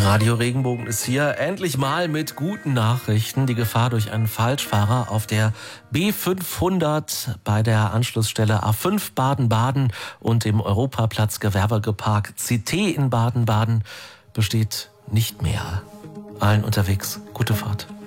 Radio Regenbogen ist hier, endlich mal mit guten Nachrichten. Die Gefahr durch einen Falschfahrer auf der B500 bei der Anschlussstelle A5 Baden-Baden und dem Europaplatz Gewerbegepark CT in Baden-Baden besteht nicht mehr. Allen unterwegs gute Fahrt.